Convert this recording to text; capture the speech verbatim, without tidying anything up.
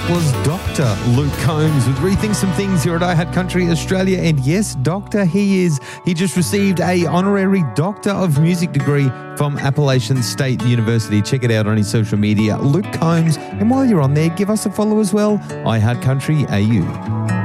was Doctor Luke Combs with Rethink Some Things here at I Had Country Australia. And yes, Doctor he is. He just received a honorary Doctor of Music degree from Appalachian State University. Check it out on his social media, Luke Combs. And while you're on there, give us a follow as well, I Had Country A U.